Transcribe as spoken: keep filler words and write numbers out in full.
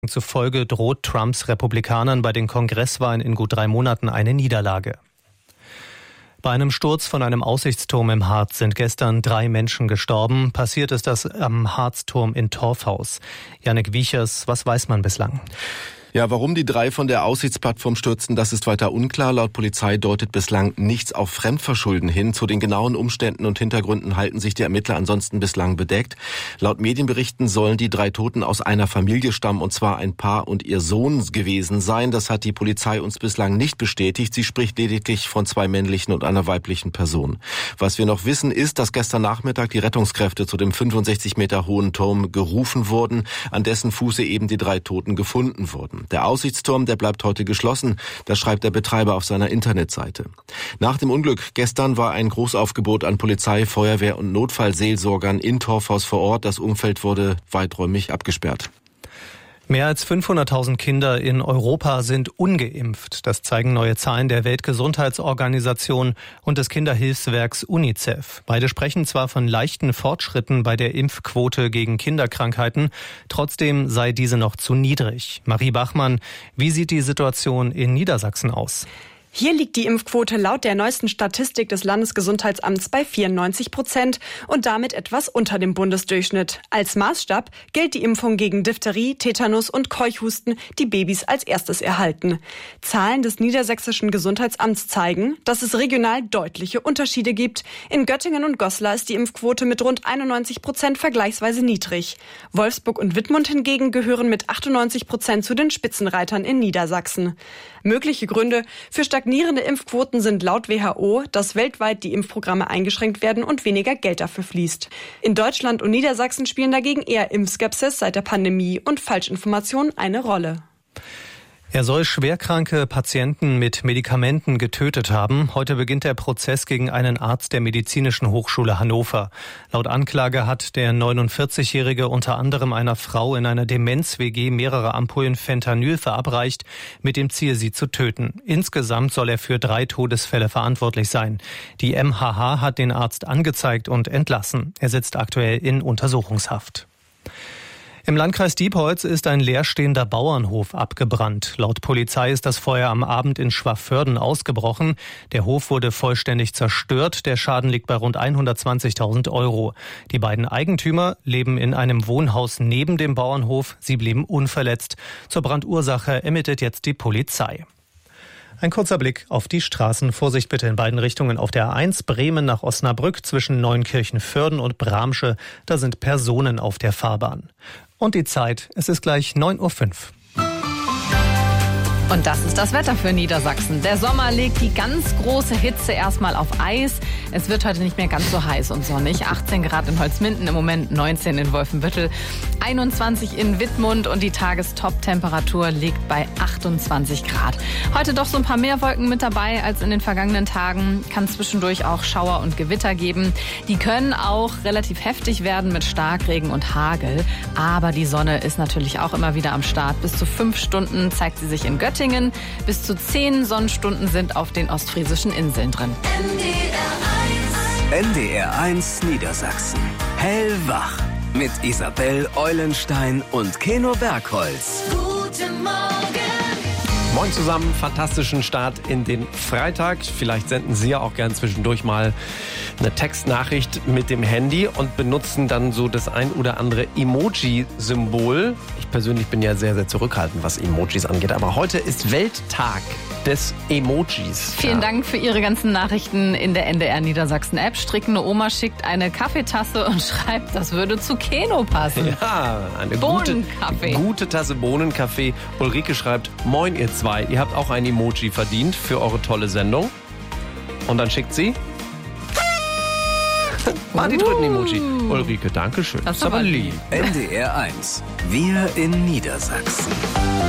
Zufolge droht Trumps Republikanern bei den Kongresswahlen in gut drei Monaten eine Niederlage. Bei einem Sturz von einem Aussichtsturm im Harz sind gestern drei Menschen gestorben. Passiert ist das am Harzturm in Torfhaus. Jannik Wiechers, was weiß man bislang? Ja, warum die drei von der Aussichtsplattform stürzten, das ist weiter unklar. Laut Polizei deutet bislang nichts auf Fremdverschulden hin. Zu den genauen Umständen und Hintergründen halten sich die Ermittler ansonsten bislang bedeckt. Laut Medienberichten sollen die drei Toten aus einer Familie stammen, und zwar ein Paar und ihr Sohn gewesen sein. Das hat die Polizei uns bislang nicht bestätigt. Sie spricht lediglich von zwei männlichen und einer weiblichen Person. Was wir noch wissen, ist, dass gestern Nachmittag die Rettungskräfte zu dem fünfundsechzig Meter hohen Turm gerufen wurden, an dessen Fuße eben die drei Toten gefunden wurden. Der Aussichtsturm, der bleibt heute geschlossen, das schreibt der Betreiber auf seiner Internetseite. Nach dem Unglück gestern war ein Großaufgebot an Polizei, Feuerwehr und Notfallseelsorgern in Torfhaus vor Ort. Das Umfeld wurde weiträumig abgesperrt. Mehr als fünfhunderttausend Kinder in Europa sind ungeimpft. Das zeigen neue Zahlen der Weltgesundheitsorganisation und des Kinderhilfswerks UNICEF. Beide sprechen zwar von leichten Fortschritten bei der Impfquote gegen Kinderkrankheiten, trotzdem sei diese noch zu niedrig. Marie Bachmann, wie sieht die Situation in Niedersachsen aus? Hier liegt die Impfquote laut der neuesten Statistik des Landesgesundheitsamts bei vierundneunzig Prozent und damit etwas unter dem Bundesdurchschnitt. Als Maßstab gilt die Impfung gegen Diphtherie, Tetanus und Keuchhusten, die Babys als erstes erhalten. Zahlen des Niedersächsischen Gesundheitsamts zeigen, dass es regional deutliche Unterschiede gibt. In Göttingen und Goslar ist die Impfquote mit rund einundneunzig Prozent vergleichsweise niedrig. Wolfsburg und Wittmund hingegen gehören mit achtundneunzig Prozent zu den Spitzenreitern in Niedersachsen. Mögliche Gründe für stagnierende Impfquoten sind laut W H O, dass weltweit die Impfprogramme eingeschränkt werden und weniger Geld dafür fließt. In Deutschland und Niedersachsen spielen dagegen eher Impfskepsis seit der Pandemie und Falschinformationen eine Rolle. Er soll schwerkranke Patienten mit Medikamenten getötet haben. Heute beginnt der Prozess gegen einen Arzt der Medizinischen Hochschule Hannover. Laut Anklage hat der neunundvierzigjährige unter anderem einer Frau in einer Demenz-W G mehrere Ampullen Fentanyl verabreicht, mit dem Ziel, sie zu töten. Insgesamt soll er für drei Todesfälle verantwortlich sein. Die M H H hat den Arzt angezeigt und entlassen. Er sitzt aktuell in Untersuchungshaft. Im Landkreis Diepholz ist ein leerstehender Bauernhof abgebrannt. Laut Polizei ist das Feuer am Abend in Schwafförden ausgebrochen. Der Hof wurde vollständig zerstört. Der Schaden liegt bei rund hundertzwanzigtausend Euro. Die beiden Eigentümer leben in einem Wohnhaus neben dem Bauernhof. Sie blieben unverletzt. Zur Brandursache ermittelt jetzt die Polizei. Ein kurzer Blick auf die Straßen. Vorsicht bitte in beiden Richtungen auf der A eins Bremen nach Osnabrück zwischen Neunkirchen-Vörden und Bramsche. Da sind Personen auf der Fahrbahn. Und die Zeit, es ist gleich neun Uhr fünf. Und das ist das Wetter für Niedersachsen. Der Sommer legt die ganz große Hitze erstmal auf Eis. Es wird heute nicht mehr ganz so heiß und sonnig. achtzehn Grad in Holzminden, im Moment neunzehn in Wolfenbüttel, einundzwanzig in Wittmund und die Tagestop-Temperatur liegt bei achtundzwanzig Grad. Heute doch so ein paar mehr Wolken mit dabei als in den vergangenen Tagen. Kann zwischendurch auch Schauer und Gewitter geben. Die können auch relativ heftig werden mit Starkregen und Hagel. Aber die Sonne ist natürlich auch immer wieder am Start. Bis zu fünf Stunden zeigt sie sich in Göttingen. Bis zu zehn Sonnenstunden sind auf den ostfriesischen Inseln drin. N D R eins Niedersachsen. Hellwach. Mit Isabel Eulenstein und Keno Bergholz. Guten Morgen. Moin zusammen, fantastischen Start in den Freitag. Vielleicht senden Sie ja auch gern zwischendurch mal eine Textnachricht mit dem Handy und benutzen dann so das ein oder andere Emoji-Symbol. Ich persönlich bin ja sehr, sehr zurückhaltend, was Emojis angeht. Aber heute ist Welttag des Emojis. Vielen ja. Dank für Ihre ganzen Nachrichten in der N D R Niedersachsen App. Strickende Oma schickt eine Kaffeetasse und schreibt, das würde zu Keno passen. Ja, eine gute, gute Tasse Bohnenkaffee. Ulrike schreibt, moin ihr zwei, ihr habt auch ein Emoji verdient für eure tolle Sendung. Und dann schickt sie Ah, die dritten Emoji. Ulrike, danke schön. Das ist aber lieb. N D R eins. Wir in Niedersachsen.